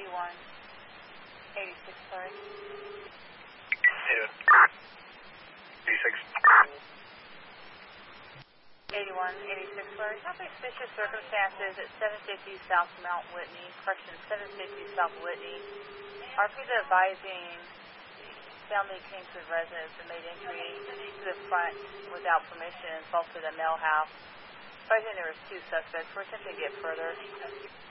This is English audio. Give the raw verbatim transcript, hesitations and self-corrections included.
eighty-one eighty-six, sorry. eighty-six. eighty-one eighty-six, sorry. Some suspicious circumstances at seven fifty South Mount Whitney, correction, seven fifty South Whitney. R P is advising family Kingswood residents that made entry to the front without permission, both to the mail house. Advising there was two suspects. We're attempting to get further.